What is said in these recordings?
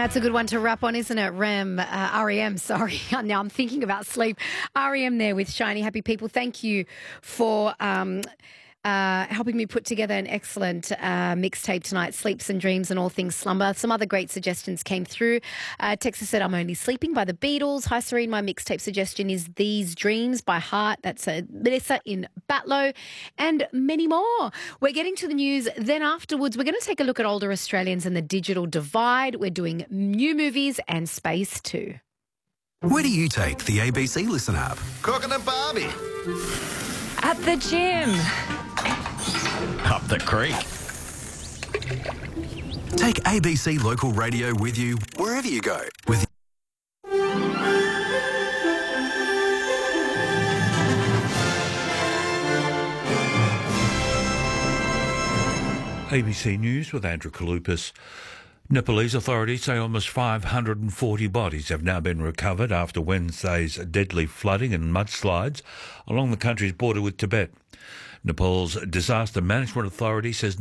That's a good one to wrap on, isn't it? REM, sorry. Now I'm thinking about sleep. REM there with Shiny Happy People. Thank you for helping me put together an excellent mixtape tonight, Sleeps and Dreams and All Things Slumber. Some other great suggestions came through. Texas said, I'm Only Sleeping by the Beatles. Hi, Serene. My mixtape suggestion is These Dreams by Heart. That's Melissa in Batlow, and many more. We're getting to the news. Then afterwards, we're going to take a look at older Australians and the digital divide. We're doing new movies and space too. Where do you take the ABC Listen app? Cooking and Barbie. At the gym. Up the creek. Take ABC Local Radio with you wherever you go. With ABC News with Andrew Kalupas. Nepalese authorities say almost 540 bodies have now been recovered after Wednesday's deadly flooding and mudslides along the country's border with Tibet. Nepal's Disaster Management Authority says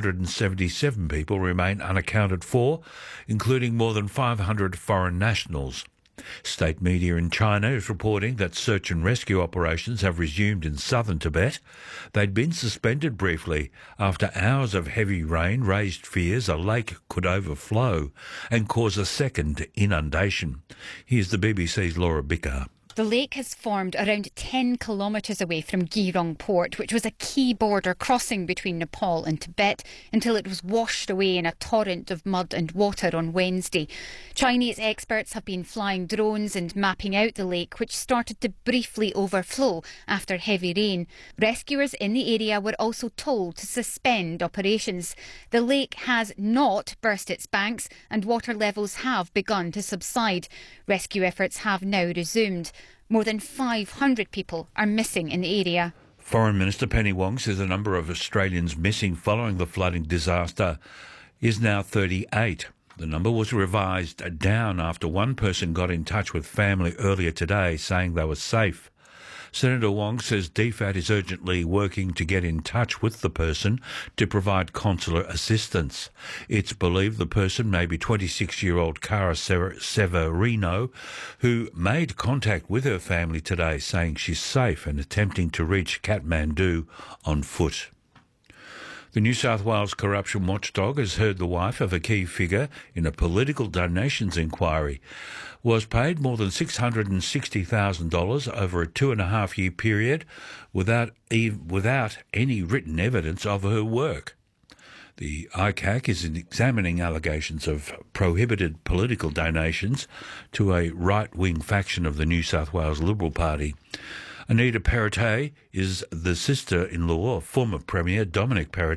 977 people remain unaccounted for, including more than 500 foreign nationals. State media in China is reporting that search and rescue operations have resumed in southern Tibet. They'd been suspended briefly after hours of heavy rain raised fears a lake could overflow and cause a second inundation. Here's the BBC's Laura Bicker. The lake has formed around 10 kilometres away from Geelong port, which was a key border crossing between Nepal and Tibet, until it was washed away in a torrent of mud and water on Wednesday. Chinese experts have been flying drones and mapping out the lake, which started to briefly overflow after heavy rain. Rescuers in the area were also told to suspend operations. The lake has not burst its banks and water levels have begun to subside. Rescue efforts have now resumed. More than 500 people are missing in the area. Foreign Minister Penny Wong says the number of Australians missing following the flooding disaster is now 38. The number was revised down after one person got in touch with family earlier today saying they were safe. Senator Wong says DFAT is urgently working to get in touch with the person to provide consular assistance. It's believed the person may be 26-year-old Cara Severino, who made contact with her family today saying she's safe and attempting to reach Kathmandu on foot. The New South Wales corruption watchdog has heard the wife of a key figure in a political donations inquiry was paid more than $660,000 over a 2.5-year period without any written evidence of her work. The ICAC is examining allegations of prohibited political donations to a right-wing faction of the New South Wales Liberal Party. Anita Perrottet is the sister-in-law of former Premier Dominic Perrottet.